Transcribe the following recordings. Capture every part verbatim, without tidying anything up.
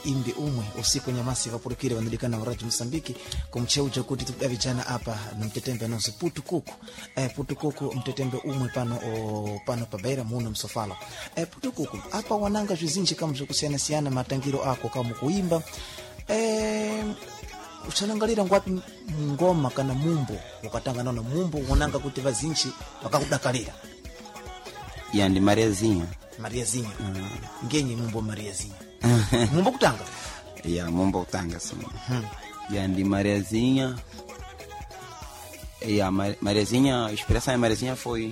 imbi umwe usiku nyamasi vapurukire wanalikana waraji Msambiki kumcheuja kuti tukuda vijana hapa na mtetembe nozi putu kuku eh, putu kuku mtetembe umwe pano o, pano pabaira muno msofala eh, putu kuku hapa wananga vizinji kama zukusiana siana matangiro ako kama kuimba eh, uchanangalira ngwapi ngoma kana mumbo ukatanga nona mumbo wananga kuti vazinji wakakudakalira yandi Mariazinha Mariazinha mm. Ngenye mumbo Mariazinha mumbo kutanga ya mumbo kutanga sim hmm. Yandi Mariazinha ya Mariazinha a expressão de Mariazinha foi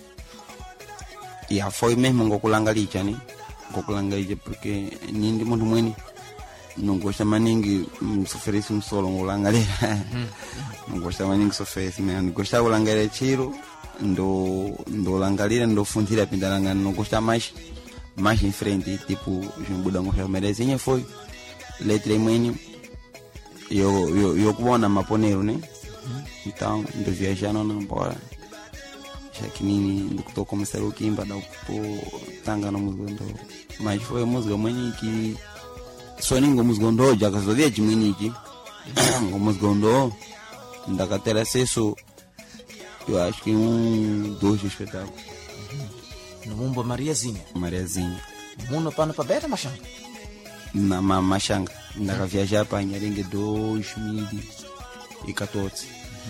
ya foi mesmo ngokulangalicha ni ngokulangalicha porque nindi muntu mwini não gosta mais ninguém sofrer isso um solo ngolangalira não gosta mais ninguém sofrer isso mesmo gosta ngolangalira tiro ndo ndo langalira ndo fundira pindalanga não gosta mais mais em frente tipo jumbuda ngoja Mariazinha foi letra mwenye eu eu eu kuona maponero né então ndo viajando na embora já que nini ndo tô começar o kimba da tanga no música mas foi música mwenye que só ninguém música ndo já casovia de meniki música ndo ndakatera acesso eu acho que um dois espetáculos no mumbo Mariazinha Mariazinha muno pano pabaira machanga na ma, machanga ndaka viajar para Nharingue dois mil e quatorze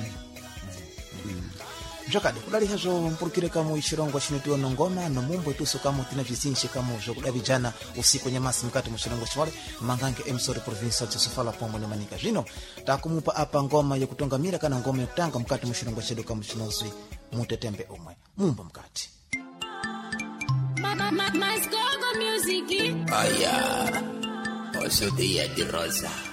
Jokade kudali hazo mpurukire kama ishirongo shinitiwa nongoma no mumbo tuso kama tina vizinshi kama jokuda vijana usiku nyamasi mkati mshirongo shwale mangange emsori province ya Sofala pombo ni manika jino takumupa apa ngoma ya kutongamira kana ngoma ya kutanga mkati mshirongo shedo kama shinozwi mutetembe umwe mumbo mkati Mas gogo music. Aya, also dia de rosa.